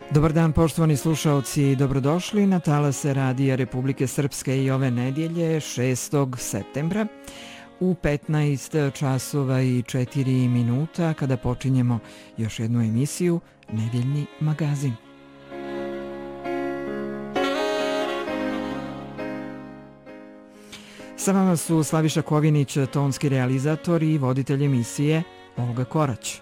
Dobar dan poštovani slušaoci, dobrodošli na talase Radija Republike Srpske i ove nedjelje 6. septembra u 15 časova i 4 minuta kada počinjemo još jednu emisiju Nedjeljni magazin. Sa vama su Slaviša Kovinić, tonski realizator i voditelj emisije Olga Korać.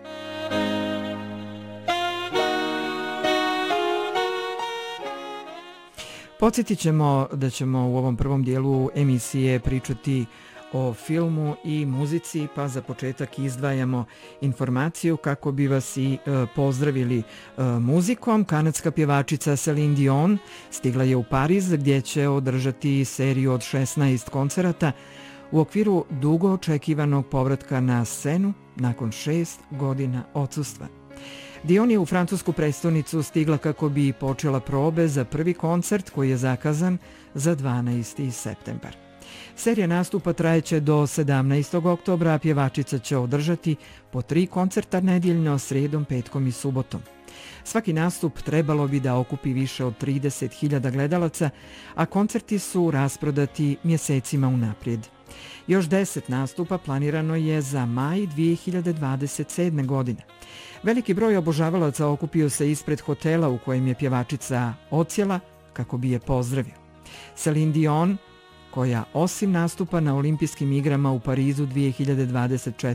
Podsjetit ćemo da ćemo u ovom prvom dijelu emisije pričati o filmu i muzici, pa za početak izdvajamo informaciju kako bi vas i pozdravili muzikom. Kanadska pjevačica Celine Dion stigla je u Pariz gdje će održati seriju od 16 koncerata u okviru dugo očekivanog povratka na scenu nakon 6 godina odsustva. Dion je u francusku prestonicu stigla kako bi počela probe za prvi koncert koji je zakazan za 12. septembar. Serija nastupa trajeće do 17. oktobra, a pjevačica će održati po 3 koncerta nedjeljno, srijedom, petkom i subotom. Svaki nastup trebalo bi da okupi više od 30.000 gledalaca, a koncerti su rasprodati mjesecima unaprijed. Još 10 nastupa planirano je za maj 2027. godine. Veliki broj obožavalaca okupio se ispred hotela u kojem je pjevačica odsjela kako bi je pozdravio. Celine Dion, koja osim nastupa na olimpijskim igrama u Parizu 2024.